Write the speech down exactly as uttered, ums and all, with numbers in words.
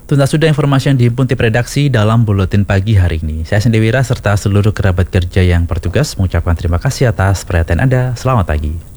Tuntas sudah informasi yang dihimpun tim redaksi dalam Buletin Pagi hari ini. Saya Sendewira serta seluruh kerabat kerja yang bertugas mengucapkan terima kasih atas perhatian Anda. Selamat pagi.